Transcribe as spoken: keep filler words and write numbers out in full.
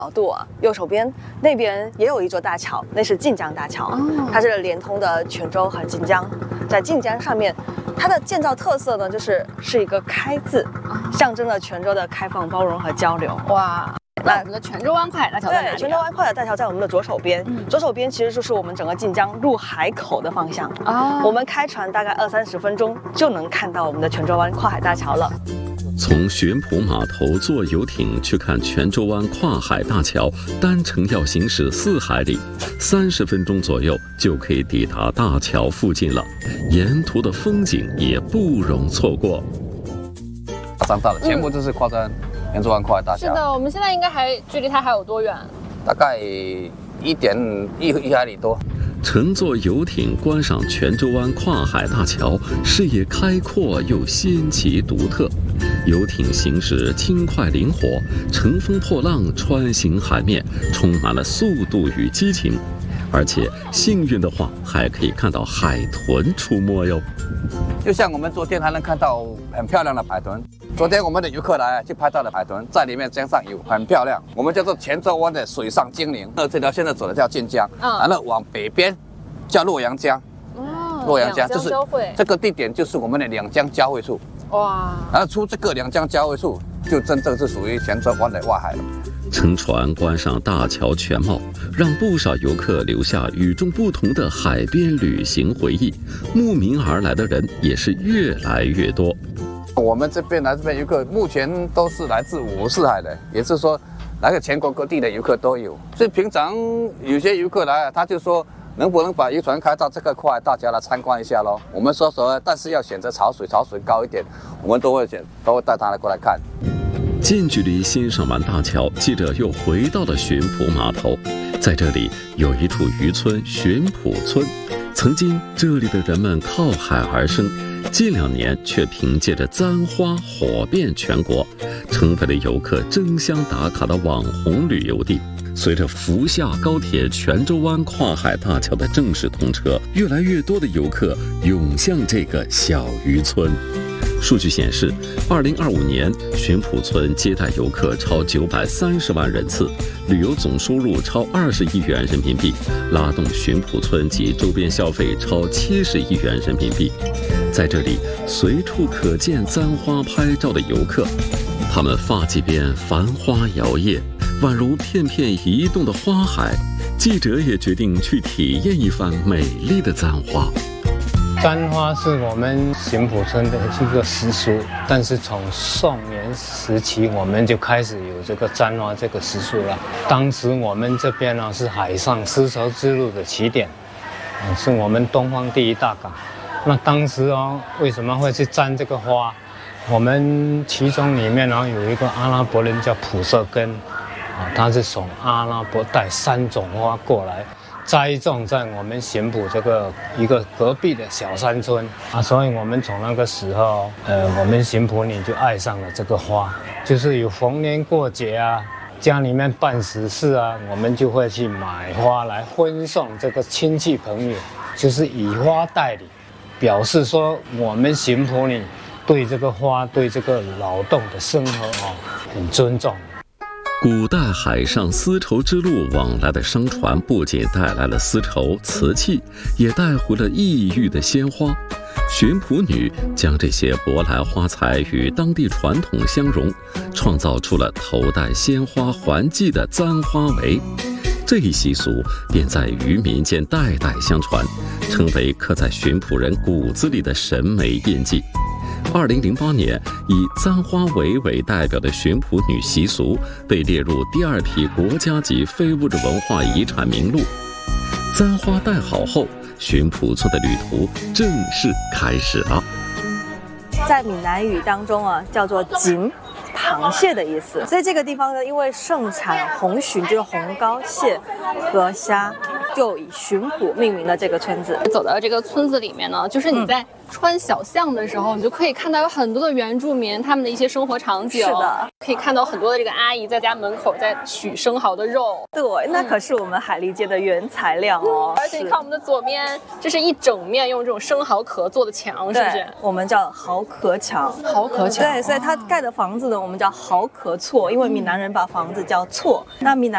角度啊，右手边那边也有一座大桥，那是晋江大桥，哦、它是连通的泉州和晋江。在晋江上面，它的建造特色呢，就是是一个“开”字，哦、象征了泉州的开放、包容和交流。 哇！那我们的泉州湾跨海大桥在哪里、啊？ 对，泉州湾跨海大桥在我们的左手边，嗯、左手边其实就是我们整个晋江入海口的方向。哦，我们开船大概二三十分钟就能看到我们的泉州湾跨海大桥了。 从玄浦码头坐游艇去看泉州湾跨海大桥，单程要行驶四海里，三十分钟左右就可以抵达大桥附近了。沿途的风景也不容错过。 马上到了，全部都是跨在泉州湾跨海大桥。 是的，我们现在应该还距离它还有多远？ 大概一点一一海里多。 乘坐游艇观赏泉州湾跨海大桥，视野开阔又新奇独特。游艇行驶轻快灵活，乘风破浪，穿行海面，充满了速度与激情。而且幸运的话，还可以看到海豚出没哟。 就像我们昨天还能看到很漂亮的海豚。昨天我们的游客来就拍到了海豚，在里面江上游，很漂亮。我们叫做泉州湾的水上精灵。那这条现在走的叫晋江，嗯、然后往北边叫洛阳江。哦，洛阳江就是这个地点，就是我们的两江交汇处。哇！然后出这个两江交汇处，就真正是属于泉州湾的外海了。 乘船观赏大桥全貌，让不少游客留下与众不同的海边旅行回忆。慕名而来的人也是越来越多。 我们这边来这边游客，目前都是来自五湖四海的，也就是说，来个全国各地的游客都有。所以平常有些游客来，他就说能不能把游船开到这个跨海大桥来参观一下咯？我们说说，但是要选择潮水，潮水高一点，我们都会选，都会带他来过来看。 近距离欣赏完大桥，记者又回到了玄浦码头。在这里有一处渔村玄浦村，曾经这里的人们靠海而生，近两年却凭借着簪花火遍全国，成为了游客争相打卡的网红旅游地。随着福厦高铁泉州湾跨海大桥的正式通车，越来越多的游客涌向这个小渔村。数据显示，二零二五年玄浦村接待游客超九百三十万人次，旅游总收入超二十亿元人民币，拉动玄浦村及周边消费超七十亿元人民币。在这里，随处可见簪花拍照的游客，他们发髻边繁花摇曳，宛如片片移动的花海。记者也决定去体验一番美丽的簪花。 簪花是我们玄浦村的一个习俗，但是从宋元时期我们就开始有这个簪花这个习俗了。当时我们这边呢是海上丝绸之路的起点，嗯，是我们东方第一大港。那当时哦，为什么会去簪这个花？我们其中里面呢有一个阿拉伯人叫普色根，啊，他是从阿拉伯带三种花过来。栽种在我们玄浦这个一个隔壁的小山村啊，所以我们从那个时候，呃，我们玄浦里就爱上了这个花，就是有逢年过节啊，家里面办喜事啊，我们就会去买花来婚送这个亲戚朋友，就是以花代礼，表示说我们玄浦里对这个花、对这个劳动的生活啊很尊重。 古代海上丝绸之路往来的商船不仅带来了丝绸、瓷器，也带回了异域的鲜花。玄浦女将这些舶来花材与当地传统相融，创造出了头戴鲜花环髻的簪花围。这一习俗便在渔民间代代相传，成为刻在玄浦人骨子里的审美印记。二零零八年，以簪花围为代表的玄浦女习俗被列入第二批国家级非物质文化遗产名录。簪花戴好后，玄浦村的旅途正式开始了。 在闽南语当中啊，叫做“锦”，螃蟹的意思。所以这个地方呢，因为盛产红鲟，就是红膏蟹和虾，就以玄浦命名了这个村子。 走到这个村子里面呢，就是你在穿小巷的时候，你就可以看到有很多的原住民他们的一些生活场景。 是的， 可以看到很多的这个阿姨在家门口在取生蚝的肉。 对，那可是我们海蛎街的原材料哦。 而且你看我们的左边，这是一整面用这种生蚝壳做的墙，是不是？ 我们叫蚝壳墙。 蚝壳墙。 对，所以它盖的房子呢，我们叫蚝壳厝，因为闽南人把房子叫厝。那闽南